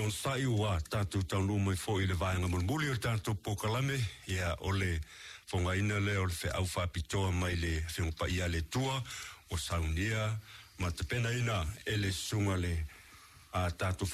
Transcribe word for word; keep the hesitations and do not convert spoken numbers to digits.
on sai ua tatu taunu mai fo i le vaenga mulmuli o tatu pokalame ia ole fonga ina le o le fe au fa pitoa mai le fiong pa ia le tua o saunia ma te pena ina ele sunga le a tatu